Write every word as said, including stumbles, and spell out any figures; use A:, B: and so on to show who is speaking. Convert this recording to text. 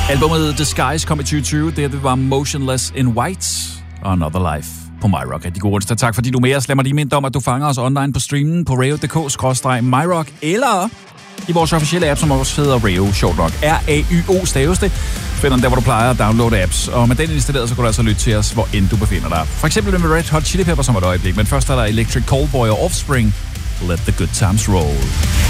A: Albummet Disguise kom i tyve tyve. Det var Motionless in White og Another Life på MyRock. Rigtig god onsdag. Tak fordi du er med os. Lad mig lige minde om, at du fanger os online på streamen på radio punktum d k skråstreg myrock eller i vores officielle app, som også hedder Radio, sjovt nok. R A Y O staves det. Finder den der, hvor du plejer at downloade apps. Og med den installeret, så kan du altså lytte til os, hvor end du befinder dig. For eksempel med Red Hot Chili Peppers som et øjeblik. Men først er der Electric Callboy og Offspring. Let the good times roll.